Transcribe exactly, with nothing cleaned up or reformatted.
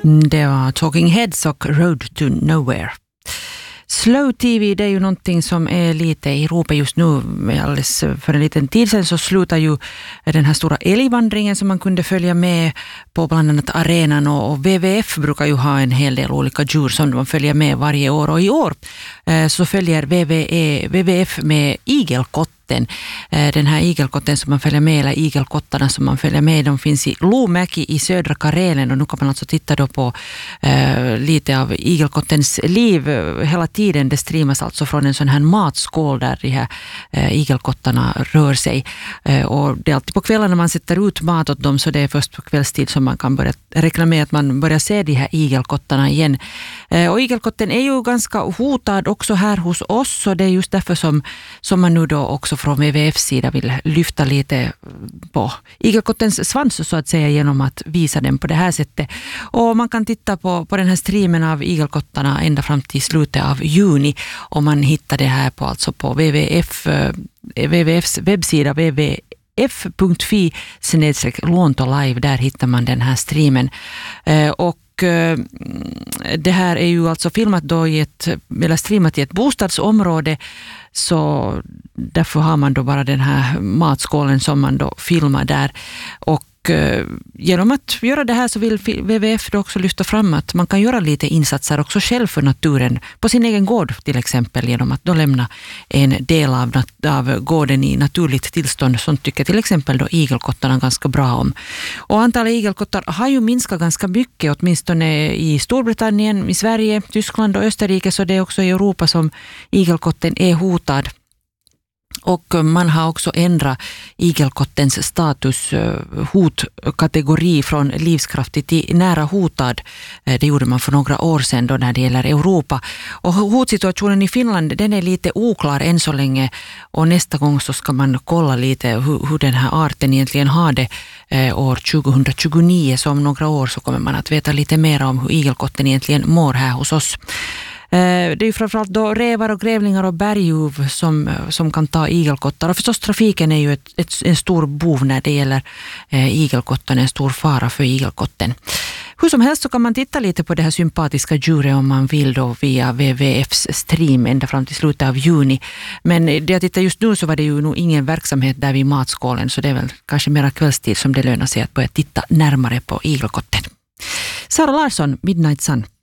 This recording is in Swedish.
Det var Talking Heads och Road to Nowhere. Slow T V, det är ju någonting som är lite i Europa just nu. Alldeles för en liten tid sedan så slutar ju den här stora älgvandringen som man kunde följa med på bland annat arenan, och W W F brukar ju ha en hel del olika djur som de följer med varje år, och i år så följer W W F med igelkott. Den här igelkotten som man följer med, eller igelkottarna som man följer med, de finns i Luumäki i södra Karelen, och nu kan man alltså titta då på eh, lite av igelkottens liv hela tiden. Det streamas alltså från en sån här matskål där de här eh, igelkottarna rör sig, eh, och det är alltid på kvällen när man sätter ut mat åt dem, så det är först på kvällstid som man kan börja räkna med att man börjar se de här igelkottarna igen. Eh, och igelkotten är ju ganska hotad också här hos oss, och det är just därför som, som man nu då också från W W F:s sida vill lyfta lite på igelkottens svans så att säga, genom att visa den på det här sättet. Och man kan titta på, på den här streamen av igelkottarna ända fram till slutet av juni, och man hittar det här på, alltså på W W F, W W F:s webbsida w w w f punkt f i snedstreck Luontolive. Där hittar man den här streamen. Eh, och det här är ju alltså filmat då i ett, eller streamat i ett bostadsområde, så därför har man då bara den här matskålen som man då filmar där. Och genom att göra det här så vill W W F då också lyfta fram att man kan göra lite insatser också själv för naturen på sin egen gård till exempel, genom att då lämna en del av, av gården i naturligt tillstånd, som tycker till exempel då igelkottarna ganska bra om. Och antalet igelkottar har ju minskat ganska mycket, åtminstone i Storbritannien, i Sverige, Tyskland och Österrike, så det är också i Europa som igelkotten är hotad. Och man har också ändrat igelkottens status, hotkategori, från livskraftig till nära hotad. Det gjorde man för några år sedan då när det gäller Europa. Och hotsituationen i Finland, den är lite oklar än så länge, och nästa gång så ska man kolla lite hur, hur den här arten egentligen har det år tjugohundratjugonio. Så om några år så kommer man att veta lite mer om hur igelkotten egentligen mår här hos oss. Det är ju framförallt då rävar och grävlingar och berguv som, som kan ta igelkottar. Och förstås trafiken är ju ett, ett, en stor bov när det gäller eh, igelkotten, en stor fara för igelkotten. Hur som helst så kan man titta lite på det här sympatiska djuret om man vill då via W W F:s stream ända fram till slutet av juni. Men det jag tittar just nu så var det ju nog ingen verksamhet där vid matskålen, så det är väl kanske mera kvällstid som det lönar sig att börja titta närmare på igelkotten. Sara Larsson, Midnight Sun.